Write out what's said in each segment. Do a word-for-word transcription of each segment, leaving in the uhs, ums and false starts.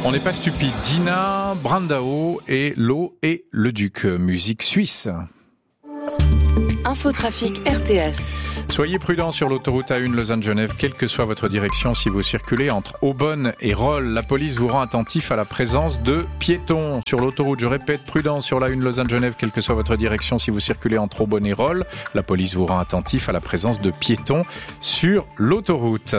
On n'est pas stupide. Dina, Brandao et L'eau et le Duc, musique suisse. Infotrafic R T S. Soyez prudents sur l'autoroute A un Lausanne-Genève, quelle que soit votre direction. Si vous circulez entre Aubonne et Rolle, la police vous rend attentif à la présence de piétons sur l'autoroute. Je répète, prudence sur l'A un Lausanne-Genève, quelle que soit votre direction. Si vous circulez entre Aubonne et Rolle, la police vous rend attentif à la présence de piétons sur l'autoroute.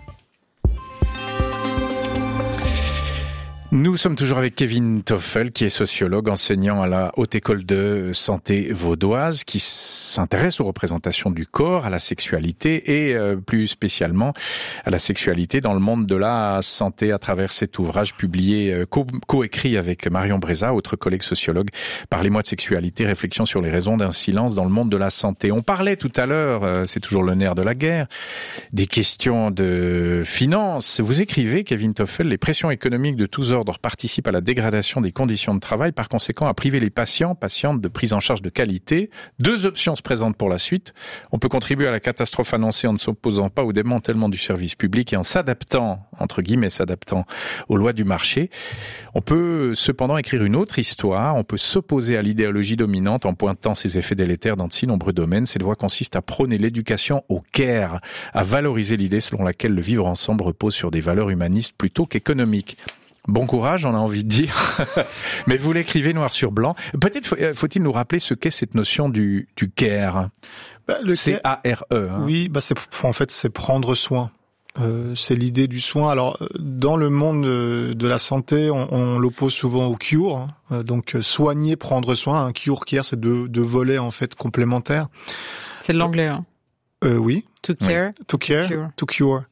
Nous sommes toujours avec Kevin Toffel, qui est sociologue, enseignant à la Haute École de Santé Vaudoise, qui s'intéresse aux représentations du corps, à la sexualité et euh, plus spécialement à la sexualité dans le monde de la santé à travers cet ouvrage publié, euh, co- coécrit avec Marion Breza, autre collègue sociologue. Parlez-moi de sexualité, réflexion sur les raisons d'un silence dans le monde de la santé. On parlait tout à l'heure, euh, c'est toujours le nerf de la guerre, des questions de finances. Vous écrivez, Kevin Toffel, les pressions économiques de tous ordres participe à la dégradation des conditions de travail, par conséquent à priver les patients, patientes de prise en charge de qualité. Deux options se présentent pour la suite. On peut contribuer à la catastrophe annoncée en ne s'opposant pas au démantèlement du service public et en s'adaptant, entre guillemets, s'adaptant aux lois du marché. On peut cependant écrire une autre histoire. On peut s'opposer à l'idéologie dominante en pointant ses effets délétères dans de si nombreux domaines. Cette voie consiste à prôner l'éducation au care, à valoriser l'idée selon laquelle le vivre ensemble repose sur des valeurs humanistes plutôt qu'économiques. Bon courage, on a envie de dire. Mais vous l'écrivez noir sur blanc. Peut-être faut, faut-il nous rappeler ce qu'est cette notion du, du care. Bah, le C A R E. Hein. Oui, bah c'est en fait c'est prendre soin. Euh, c'est l'idée du soin. Alors dans le monde de la santé, on, on l'oppose souvent au cure. Hein. Donc soigner, prendre soin. Un cure, care, c'est deux, deux volets en fait complémentaires. C'est de l'anglais. Hein. Euh, oui. To care. Oui. To care. Cure. To cure.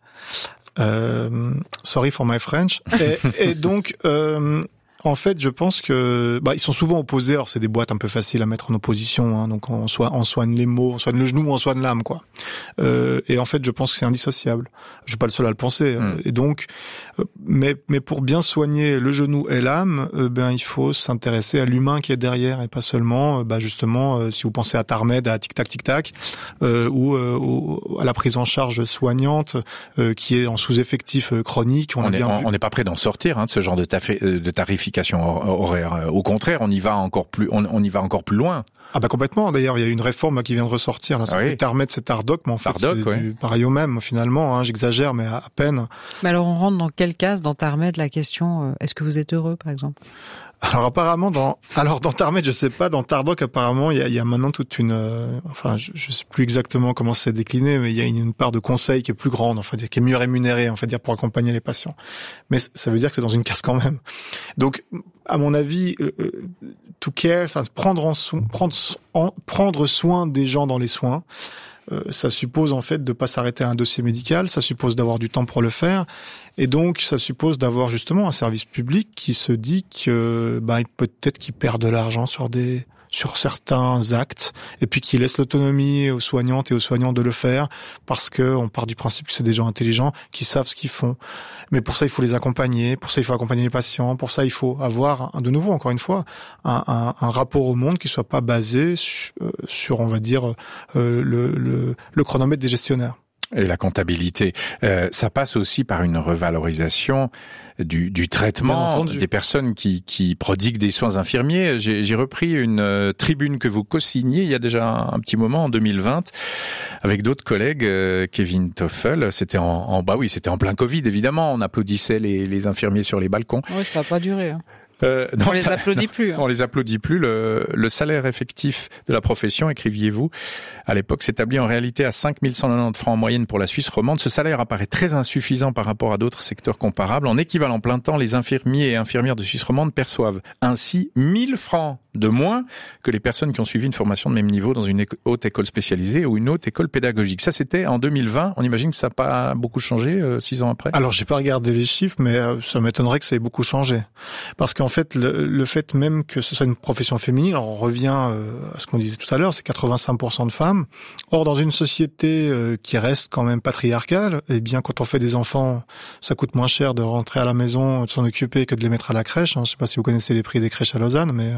Euh, sorry for my French. Et, et donc, euh, en fait, je pense que bah ils sont souvent opposés. Alors c'est des boîtes un peu faciles à mettre en opposition. Hein, donc on, soigne, on soigne les mots, on soigne le genou, on soigne l'âme, quoi. Euh, et en fait, je pense que c'est indissociable. Je suis pas le seul à le penser. Mmh. Et donc, euh, mais mais pour bien soigner le genou et l'âme, euh, ben il faut s'intéresser à l'humain qui est derrière et pas seulement, euh, bah justement, euh, si vous pensez à Tarmed, à Tic Tac Tic Tac, euh, ou euh, au, à la prise en charge soignante euh, qui est en sous-effectif euh, chronique. On, on a bien est, vu. On n'est pas prêt d'en sortir hein, de ce genre de, tafé, de tarification horaire. Au contraire, on y va encore plus, on, on y va encore plus loin. Ah bah complètement. D'ailleurs, il y a une réforme là, qui vient de ressortir. Là, c'est ah oui. Tarmed, c'est Tardoc, mais en fait, Tardoc, c'est ouais. du pareil au même finalement. Hein, j'exagère, mais à, à peine. Mais alors, on rentre dans quelle case dans Tarmed la question euh, est-ce que vous êtes heureux, par exemple? Alors apparemment dans alors dans Tarmed, je sais pas, dans Tardoc apparemment il y a, il y a maintenant toute une euh, enfin je, je sais plus exactement comment c'est décliné, mais il y a une, une part de conseil qui est plus grande, enfin qui est mieux rémunérée en fait dire pour accompagner les patients. Mais ça veut dire que c'est dans une case quand même. Donc à mon avis euh, to care, enfin prendre en soin, prendre en, prendre soin des gens dans les soins. Euh, ça suppose en fait de pas s'arrêter à un dossier médical, ça suppose d'avoir du temps pour le faire, et donc ça suppose d'avoir justement un service public qui se dit que bah peut-être qu'il perd de l'argent sur des sur certains actes, et puis qui laisse l'autonomie aux soignantes et aux soignants de le faire, parce que on part du principe que c'est des gens intelligents qui savent ce qu'ils font. Mais pour ça, il faut les accompagner, pour ça, il faut accompagner les patients, pour ça, il faut avoir, de nouveau, encore une fois, un, un, un rapport au monde qui soit pas basé sur, sur on va dire, euh, le, le, le chronomètre des gestionnaires. Et la comptabilité, euh, ça passe aussi par une revalorisation du, du traitement des personnes qui, qui prodiguent des soins infirmiers. J'ai, j'ai repris une euh, tribune que vous co-signez il y a déjà un, un petit moment, en deux mille vingt, avec d'autres collègues, euh, Kevin Toffel. C'était en, en, bah oui, c'était en plein Covid, évidemment. On applaudissait les, les infirmiers sur les balcons. Oui, ça n'a pas duré. Hein. Euh, non, on les ça, applaudit non, plus. Hein. On les applaudit plus. Le, le salaire effectif de la profession, écriviez-vous, à l'époque s'établit en réalité à cinq mille cent quatre-vingt-dix francs en moyenne pour la Suisse romande. Ce salaire apparaît très insuffisant par rapport à d'autres secteurs comparables. En équivalent plein temps, les infirmiers et infirmières de Suisse romande perçoivent ainsi mille francs de moins que les personnes qui ont suivi une formation de même niveau dans une haute école spécialisée ou une haute école pédagogique. Ça, c'était en deux mille vingt. On imagine que ça n'a pas beaucoup changé euh, six ans après. Alors, j'ai pas regardé les chiffres, mais euh, ça m'étonnerait que ça ait beaucoup changé. Parce qu'en fait, le, le fait même que ce soit une profession féminine, alors on revient euh, à ce qu'on disait tout à l'heure, c'est quatre-vingt-cinq pour cent de femmes. Or, dans une société euh, qui reste quand même patriarcale, eh bien, quand on fait des enfants, ça coûte moins cher de rentrer à la maison, de s'en occuper que de les mettre à la crèche. Hein. Je sais pas si vous connaissez les prix des crèches à Lausanne, mais... Euh...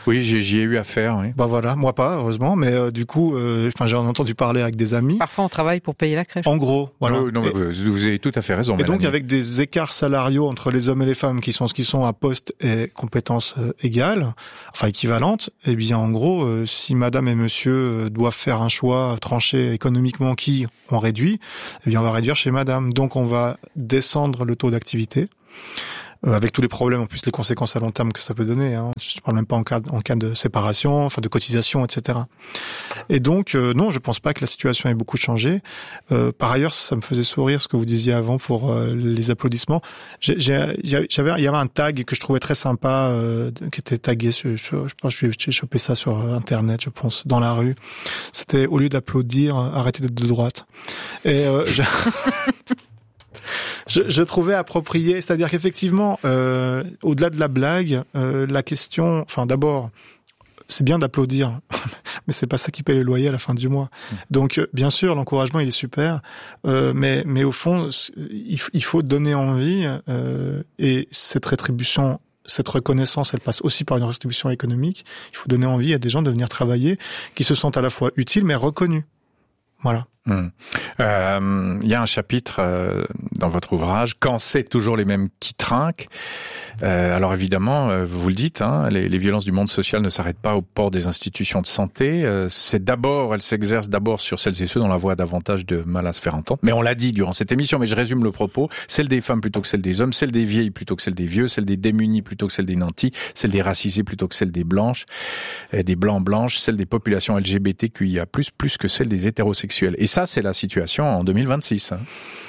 Oui, j'y, j'y ai eu affaire, oui. Bah voilà, moi pas, heureusement, mais euh, du coup, euh, enfin, j'ai entendu parler avec des amis. Parfois, on travaille pour payer la crèche. En gros, voilà. Oh, non, mais et, vous, vous avez tout à fait raison. Et Mélanie. donc, avec des écarts salariaux entre les hommes et les femmes qui sont ce qu'ils sont à poste et compétences euh, égales, enfin équivalentes, eh bien, en gros, euh, si madame et monsieur euh, doivent faire un choix tranché économiquement qui on réduit, eh bien, on va réduire chez madame. Donc, on va descendre le taux d'activité. Euh, avec tous les problèmes, en plus les conséquences à long terme que ça peut donner. Hein. Je parle même pas en cas, en cas de séparation, enfin de cotisation, et cetera. Et donc, euh, non, je pense pas que la situation ait beaucoup changé. Euh, par ailleurs, ça me faisait sourire ce que vous disiez avant pour euh, les applaudissements. J'ai, j'ai, j'avais, il y avait un tag que je trouvais très sympa, euh, qui était tagué sur, sur je pense que j'ai chopé ça sur Internet, je pense, dans la rue. C'était au lieu d'applaudir, arrêtez d'être de droite. Et euh, je... Je, je trouvais approprié, c'est-à-dire qu'effectivement, euh, au-delà de la blague, euh, la question, enfin d'abord, c'est bien d'applaudir, mais c'est pas ça qui paye le loyer à la fin du mois. Donc, euh, bien sûr, l'encouragement il est super, euh, mais mais au fond, il, il faut donner envie, euh, et cette rétribution, cette reconnaissance, elle passe aussi par une rétribution économique. Il faut donner envie à des gens de venir travailler, qui se sentent à la fois utiles mais reconnus. Voilà. Hum. Euh, il y a un chapitre euh, dans votre ouvrage, quand c'est toujours les mêmes qui trinquent. Euh, alors évidemment, euh, vous le dites, hein, les, les violences du monde social ne s'arrêtent pas aux portes des institutions de santé. Euh, c'est d'abord, elles s'exercent d'abord sur celles et ceux dont la voix a davantage de mal à se faire entendre. Mais on l'a dit durant cette émission, mais je résume le propos. Celle des femmes plutôt que celle des hommes, celle des vieilles plutôt que celle des vieux, celle des démunis plutôt que celle des nantis, celle des racisés plutôt que celle des blanches, euh, des blancs blanches, celle des populations L G B T Q I A plus, plus que celle des hétérosexuels. Et ça, c'est la situation en deux mille vingt-six. Hein.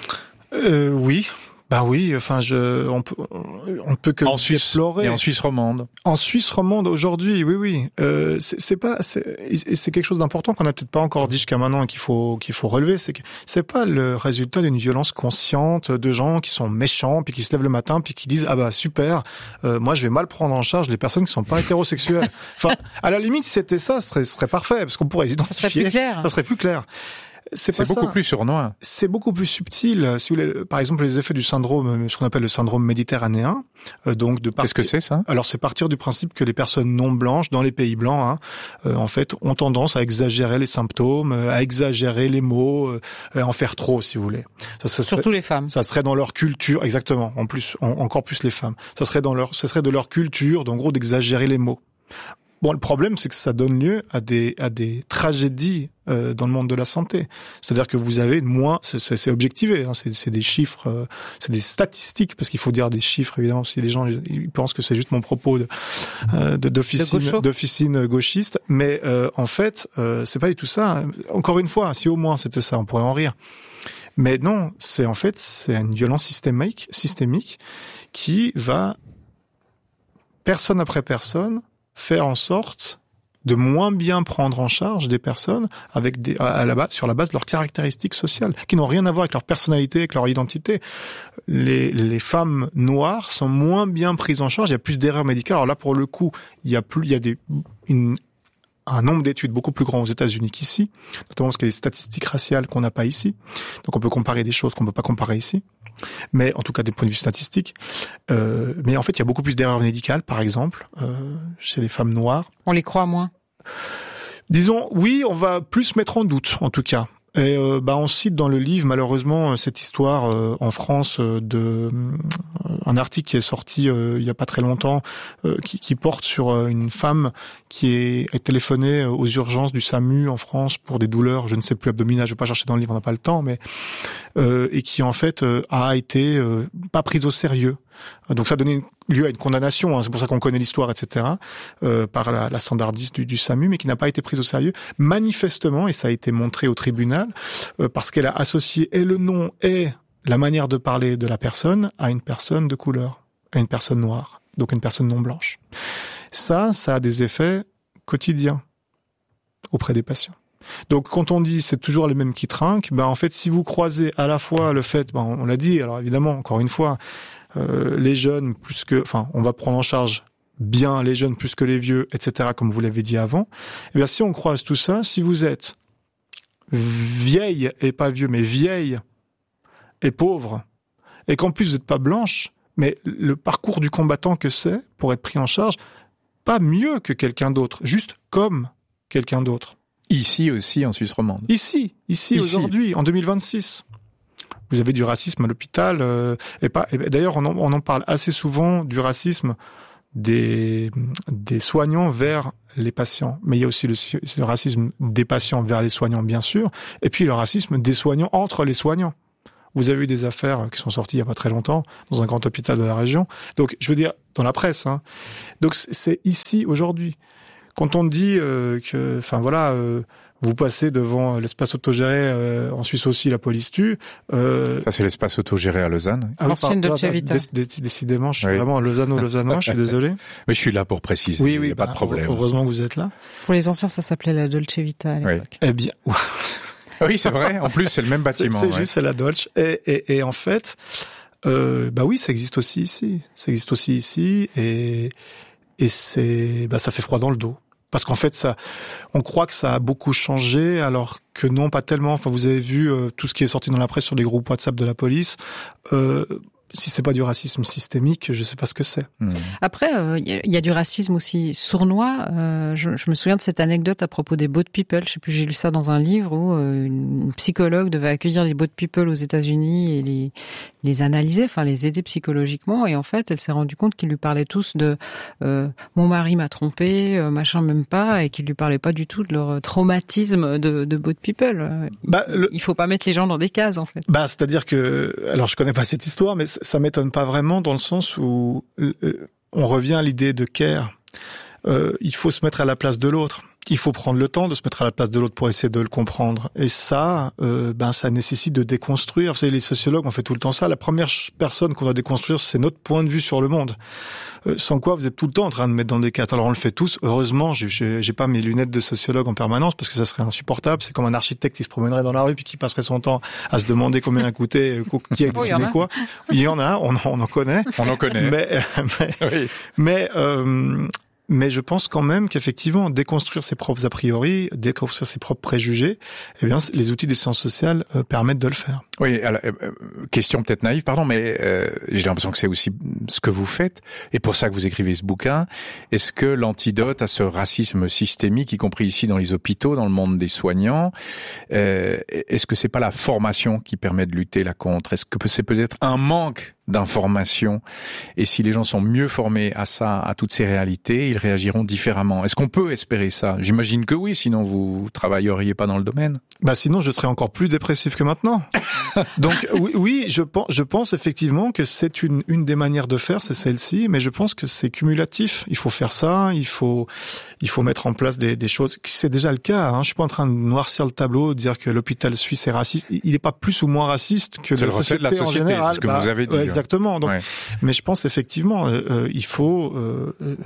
Euh, oui. Bah oui, enfin je, on peut, on ne peut que en Suisse déplorer. Et en Suisse romande. En Suisse romande aujourd'hui, oui, oui. Euh, c'est, c'est pas, c'est, c'est quelque chose d'important qu'on n'a peut-être pas encore dit jusqu'à maintenant et qu'il faut, qu'il faut relever, c'est que c'est pas le résultat d'une violence consciente de gens qui sont méchants puis qui se lèvent le matin puis qui disent ah bah super, euh, moi je vais mal prendre en charge les personnes qui sont pas hétérosexuelles. Enfin, à la limite, si c'était ça, ce serait, ce serait parfait parce qu'on pourrait les identifier. Ça serait plus clair. Ça serait plus clair. C'est, c'est beaucoup ça. plus sournois. C'est beaucoup plus subtil. Si vous voulez, par exemple, les effets du syndrome, ce qu'on appelle le syndrome méditerranéen, euh, donc de partir... Qu'est-ce que c'est ça ? Alors, c'est partir du principe que les personnes non blanches dans les pays blancs, hein, euh, en fait, ont tendance à exagérer les symptômes, à exagérer les mots, euh, à en faire trop, si vous voulez. Ça, ça Surtout serait, les femmes. Ça serait dans leur culture, exactement. En plus, en, encore plus les femmes. Ça serait dans leur, ça serait de leur culture, d'en gros, d'exagérer les mots. Bon, le problème, c'est que ça donne lieu à des à des tragédies euh, dans le monde de la santé. C'est-à-dire que vous avez moins, c'est, c'est, c'est objectivé, hein, c'est, c'est des chiffres, euh, c'est des statistiques, parce qu'il faut dire des chiffres évidemment. Si les gens ils pensent que c'est juste mon propos de, euh, de d'officine, d'officine gauchiste, mais euh, en fait, euh, c'est pas du tout ça. Encore une fois, si au moins c'était ça, on pourrait en rire. Mais non, c'est en fait c'est une violence systémique, systémique qui va personne après personne faire en sorte de moins bien prendre en charge des personnes avec des, à la base, sur la base de leurs caractéristiques sociales, qui n'ont rien à voir avec leur personnalité, avec leur identité. Les, les femmes noires sont moins bien prises en charge, il y a plus d'erreurs médicales. Alors là, pour le coup, il y a plus, il y a des, une, un nombre d'études beaucoup plus grand aux États-Unis qu'ici, notamment parce qu'il y a des statistiques raciales qu'on n'a pas ici. Donc on peut comparer des choses qu'on ne peut pas comparer ici. Mais en tout cas des points de vue statistiques. Euh, mais en fait, il y a beaucoup plus d'erreurs médicales, par exemple, euh, chez les femmes noires. On les croit moins. Disons, oui, on va plus mettre en doute, en tout cas. Et euh, bah on cite dans le livre malheureusement cette histoire euh, en France euh, de euh, un article qui est sorti euh, il y a pas très longtemps euh, qui, qui porte sur euh, une femme qui est, est téléphonée aux urgences du SAMU en France pour des douleurs, je ne sais plus abdominales, je vais pas chercher dans le livre, on n'a pas le temps, mais euh, et qui en fait euh, a été euh, pas prise au sérieux. Donc ça a donné lieu à une condamnation, hein, c'est pour ça qu'on connaît l'histoire, et cetera, euh, par la, la standardiste du, du SAMU, mais qui n'a pas été prise au sérieux, manifestement, et ça a été montré au tribunal, euh, parce qu'elle a associé et le nom et la manière de parler de la personne à une personne de couleur, à une personne noire, donc une personne non blanche. Ça, ça a des effets quotidiens auprès des patients. Donc quand on dit c'est toujours les mêmes qui trinquent, ben en fait si vous croisez à la fois le fait, ben on l'a dit, alors évidemment encore une fois, euh, les jeunes plus que, enfin on va prendre en charge bien les jeunes plus que les vieux, et cetera comme vous l'avez dit avant. Et bien si on croise tout ça, si vous êtes vieille et pas vieux, mais vieille et pauvre, et qu'en plus vous n'êtes pas blanche, mais le parcours du combattant que c'est pour être pris en charge, pas mieux que quelqu'un d'autre, juste comme quelqu'un d'autre. Ici aussi, en Suisse romande. Ici, ici, ici. aujourd'hui, en deux mille vingt-six. Vous avez du racisme à l'hôpital, euh, et pas. Et d'ailleurs, on en, on en parle assez souvent du racisme des des soignants vers les patients. Mais il y a aussi le, le racisme des patients vers les soignants, bien sûr, et puis le racisme des soignants entre les soignants. Vous avez eu des affaires qui sont sorties il y a pas très longtemps dans un grand hôpital de la région. Donc, je veux dire, dans la presse. Hein. Donc, c'est ici aujourd'hui. Quand on dit euh, que, enfin voilà. Euh, Vous passez devant l'espace autogéré, euh, en Suisse aussi, la police tue. Euh... Ça, c'est l'espace autogéré à Lausanne. Ah, Ancienne Dolce Vita. Décidément, je suis oui. vraiment Lausanne-Lausannois, je suis désolé. Mais je suis là pour préciser, oui, oui, il n'y a bah, pas de problème. Heureusement que vous êtes là. Pour les anciens, ça s'appelait la Dolce Vita à l'époque. Oui. Eh bien... oui, c'est vrai. En plus, c'est le même bâtiment. C'est, c'est ouais. juste, c'est la Dolce. Et, et, et en fait, euh, bah oui, ça existe aussi ici. Ça existe aussi ici. Et, et c'est, bah, ça fait froid dans le dos. Parce qu'en fait, ça, on croit que ça a beaucoup changé, alors que non, pas tellement. Enfin, vous avez vu euh, tout ce qui est sorti dans la presse sur les groupes WhatsApp de la police. Euh, si c'est pas du racisme systémique, je sais pas ce que c'est. Mmh. Après, il euh, y, y a du racisme aussi sournois. Euh, je, je me souviens de cette anecdote à propos des boat people. Je sais plus, j'ai lu ça dans un livre où euh, une psychologue devait accueillir les boat people aux États-Unis et les les analyser, enfin les aider psychologiquement. Et en fait, elle s'est rendue compte qu'ils lui parlaient tous de euh, mon mari m'a trompé, euh, machin même pas, et qu'ils lui parlaient pas du tout de leur traumatisme de, de boat people. Bah, il, le... il faut pas mettre les gens dans des cases, en fait. Bah, c'est-à-dire que, alors je connais pas cette histoire, mais ça m'étonne pas vraiment dans le sens où euh, on revient à l'idée de care. Euh, il faut se mettre à la place de l'autre. Il faut prendre le temps de se mettre à la place de l'autre pour essayer de le comprendre. Et ça, euh, ben, ça nécessite de déconstruire. Vous savez, les sociologues, on fait tout le temps ça. La première personne qu'on doit déconstruire, c'est notre point de vue sur le monde. Euh, sans quoi, vous êtes tout le temps en train de mettre dans des cases. Alors, on le fait tous. Heureusement, j'ai, j'ai pas mes lunettes de sociologue en permanence parce que ça serait insupportable. C'est comme un architecte qui se promènerait dans la rue puis qui passerait son temps à se demander combien a coûté, qui a dessiné quoi. Il y en a, on, on en connaît. On en connaît. Mais, mais, oui. mais, euh, Mais je pense quand même qu'effectivement, déconstruire ses propres a priori, déconstruire ses propres préjugés, eh bien, les outils des sciences sociales euh, permettent de le faire. Oui, alors, euh, question peut-être naïve, pardon, mais euh, j'ai l'impression que c'est aussi ce que vous faites, et pour ça que vous écrivez ce bouquin. Est-ce que l'antidote à ce racisme systémique, y compris ici dans les hôpitaux, dans le monde des soignants, euh, est-ce que c'est pas la formation qui permet de lutter là contre? Est-ce que c'est peut-être un manque d'information? Et si les gens sont mieux formés à ça, à toutes ces réalités, ils réagiront différemment. Est-ce qu'on peut espérer ça? J'imagine que oui, sinon vous travailleriez pas dans le domaine. Bah sinon je serais encore plus dépressif que maintenant. Donc oui, oui, je pense, je pense effectivement que c'est une une des manières de faire, c'est celle-ci, mais je pense que c'est cumulatif. Il faut faire ça, il faut il faut mettre en place des des choses. C'est déjà le cas. Hein. Je suis pas en train de noircir le tableau, de dire que l'hôpital suisse est raciste. Il est pas plus ou moins raciste que c'est la le société, de la société en général. C'est ce que bah, vous avez dit. Ouais, exactement. Donc, ouais. Mais je pense effectivement, euh, euh, il faut euh, euh,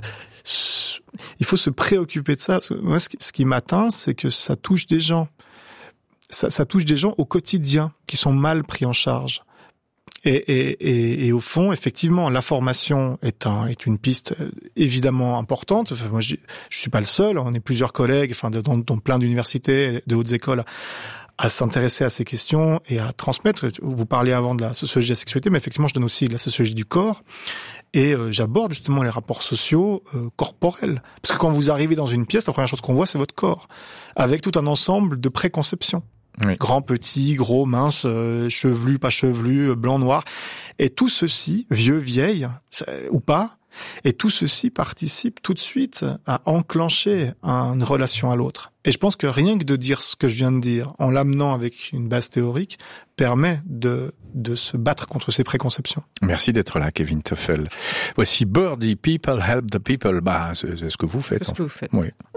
il faut se préoccuper de ça. Parce que moi, ce qui, ce qui m'atteint, c'est que ça touche des gens. Ça, ça touche des gens au quotidien qui sont mal pris en charge. Et, et, et, et au fond, effectivement, la formation est un est une piste évidemment importante. Enfin, moi, je, je suis pas le seul. On est plusieurs collègues, enfin, dans, dans plein d'universités, de hautes écoles, à s'intéresser à ces questions et à transmettre. Vous parliez avant de la sociologie de la sexualité, mais effectivement, je donne aussi la sociologie du corps. Et euh, j'aborde justement les rapports sociaux euh, corporels. Parce que quand vous arrivez dans une pièce, la première chose qu'on voit, c'est votre corps, avec tout un ensemble de préconceptions. Oui. Grand, petit, gros, mince, euh, chevelu, pas chevelu, blanc, noir. Et tout ceci, vieux, vieille, ou pas, et tout ceci participe tout de suite à enclencher une relation à l'autre. Et je pense que rien que de dire ce que je viens de dire, en l'amenant avec une base théorique, permet de, de se battre contre ces préconceptions. Merci d'être là, Kevin Toffel. Voici Birdie, People Help the People. Bah, c'est, c'est ce que vous faites. C'est ce que vous faites. Oui.